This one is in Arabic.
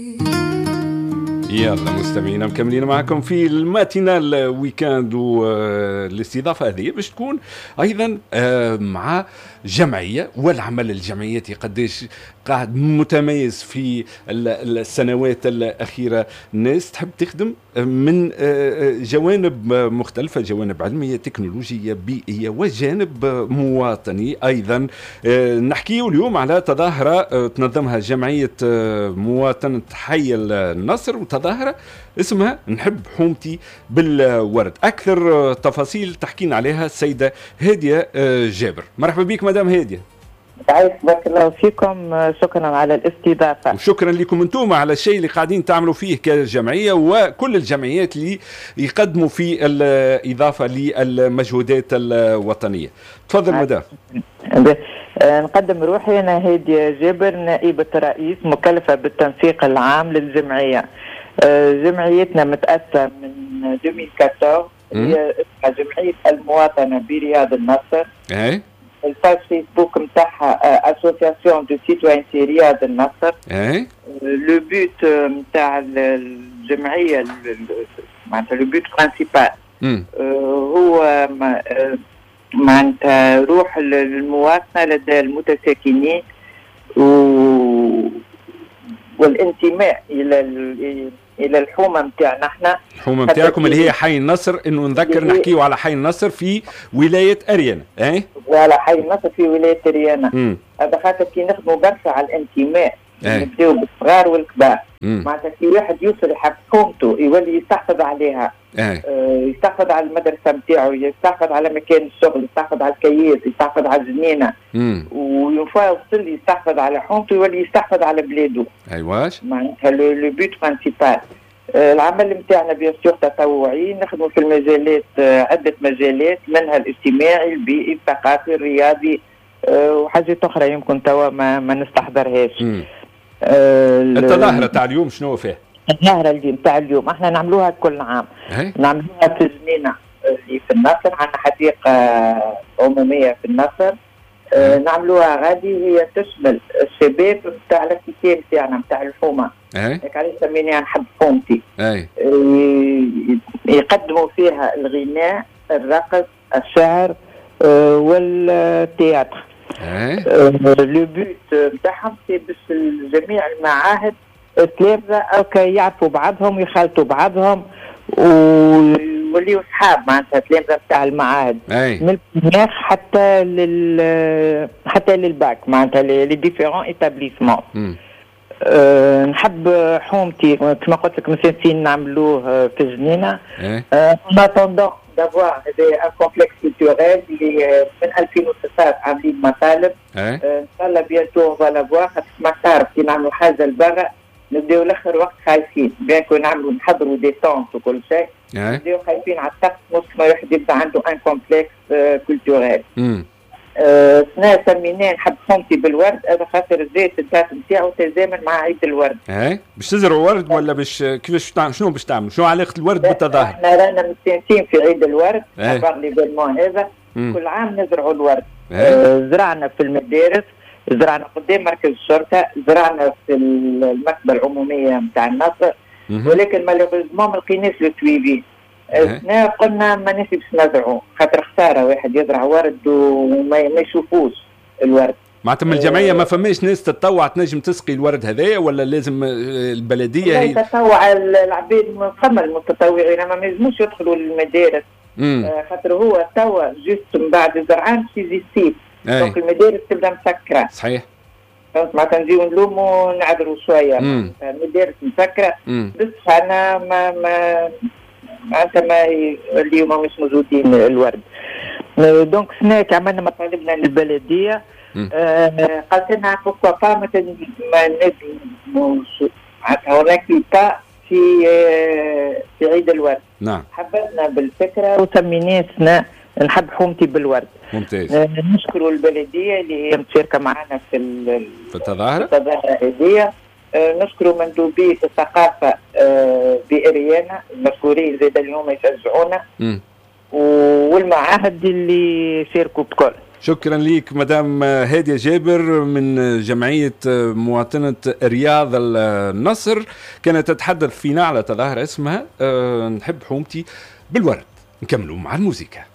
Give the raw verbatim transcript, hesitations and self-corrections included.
يلا مستمعينا مكملين معكم في الماتينال ويكاند، والاستضافة هذه باش تكون أيضا مع جمعية، والعمل الجمعياتي قديش قاعد متميز في السنوات الأخيرة. الناس تحب تخدم من جوانب مختلفة، جوانب علمية تكنولوجية بيئية وجانب مواطني أيضا. نحكيه اليوم على تظاهرة تنظمها جمعية مواطنة حي النصر، وتظاهرة اسمها نحب حومتي بالورد. أكثر تفاصيل تحكينا عليها السيدة هادية جابر. مرحبا بك مدام هادية. عايش بارك الله فيكم، شكرا على الاستضافة. وشكرا لكم انتم على الشيء اللي قاعدين تعملوا فيه كجمعية، وكل الجمعيات اللي يقدموا في الإضافة للمجهودات الوطنية. تفضل مدام. نقدم روحي، أنا هادية جابر، نائبة رئيس مكلفة بالتنسيق العام للجمعية. جمعيتنا متأسسة من ألفين وأربعطاش، هي اسمها جمعية المواطنة برياض النصر. اي الباج فيسبوك نتاعها اسوسياسيون دو سيتوينتي رياض النصر. اي لو بوت نتاع الجمعية، معناتها لو بوت برينسيبال هو معناتها روح المواطنة لدى المتساكنين والانتماء الى الى الحومه نتاعنا احنا. الحومه نتاعكم اللي هي حي النصر، انه نذكر نحكيو على حي النصر في ولايه اريانا. اي وعلى حي النصر في ولايه اريانا. هذا خاطر كي نخدموا برشا على الانتماء، نبداو بالصغار والكبار. معناتها كي واحد يوصل يحب حومته يولي يستحفظ عليها. أي. آه يستحفظ على المدرسه نتاعو، يستحفظ على مكان الشغل، يستحفظ على الكيات، يستحفظ على الجنينه، وينفع يوصل يستحفظ على حومته يولي يستحفظ على بلاده. ايواش معناتها لو بوت برينسيبال. آه العمل نتاعنا بيان سور تطوعي، نخدموا في المجالات، آه عده مجالات، منها الاجتماعي، البيئي، الثقافي، الرياضي، آه وحاجات اخرى يمكن توا ما, ما نستحضرهاش. آه التظاهره تاع اليوم شنو فيها؟ الظاهرة اللي نتاع اليوم احنا نعملوها كل عام. هي. نعملوها في الجنينة اللي في النصر، عندنا حديقة عمومية في النصر. اه نعملوها غادي، هي تشمل الشباب نتاع الاحتكاك نتاعنا نتاع الحومة. هيك علاش سميناها نحب حومتي. اه يقدموا فيها الغناء، الرقص، الشعر اه والتياتر. اه لو بوت نتاعهم سي باش جميع المعاهد التلامذة أوكا يعرفوا بعضهم ويخلطوا بعضهم ويوليوا صحاب، معناتها التلامذة بتاع المعاهد. أي. من البريمير حتى لل حتى للباك، معناتها لي ديفيرون ايتابليسمون. أه نحب حومتي كما قلت لك مسيسين نعملوه في الجنينة. ان اتوندون دافوار ان كومبلكس كولتوريل اللي من ألفين وستة عاملين مطالب. ان شاء الله بيانتو فوالا فوار، خاطر ما تعرف كي نعملوا حاجة لبرا نبداو الاخر وقت خايفين، بيان كو نعملوا نحضروا دي تونت وكل شيء، نبداو خايفين على الطقس، نص ما واحد يبدا عنده ان كومبلكس كولتوريل. آه سنة سميناه نحب حومتي بالورد، هذا خاطر الزيت الدات نتاعو تزامن مع عيد الورد. اي باش تزرعوا ورد ولا باش كيفاش تعمل؟ شنو باش تعملوا؟ شنو علاقة الورد بالتظاهر؟ احنا رانا مستانسين في عيد الورد، ابار ليفينمون هذا كل عام نزرعوا الورد. آه زرعنا في المدارس، زرعنا قدام مركز الشرطة، زرعنا في المكتبة العمومية نتاع النصر، ولكن مالوغوزمون ما لقيناش لو تويفي. احنا قلنا ما نسيبش نزرعوا، خاطر خسارة واحد يزرع ورد وما يشوفوش الورد. معناتها من الجمعية ما فماش ناس تتطوع تنجم تسقي الورد هذايا، ولا لازم البلدية هي تتطوع؟ العباد فما المتطوعين ما يلزموش يدخلوا للمدارس، خاطر هو توا جوست من بعد زرعان في زيستيب، دونك المدارس تبدا مسكره. صحيح. فهمت؟ معناتها نجيو نلوموا ونعذروا شويه، المدارس مسكره، بس انا ما ما معناتها ما اليوم مش موجودين الورد. دونك سناك عملنا مطالبنا للبلديه، آه قالت لنا بوكوا با ما نجموا معناتها هناك با في آه في عيد الورد. نعم. حببنا بالفكره وسميناه سنة نحب حومتي بالورد. ممتاز. آه نشكروا البلديه اللي هي مشاركه معنا في في التظاهره. التظاهره هذه. آه نشكروا مندوبيه الثقافه آه باريانا المشكورين زاد اليوم يشجعونا، والمعاهد اللي شاركوا بكل. شكرا ليك مدام هادية جابر من جمعية مواطنة رياض النصر، كانت تتحدث في نعلة ظاهر اسمها أه نحب حومتي بالورد. نكملوا مع الموسيقى.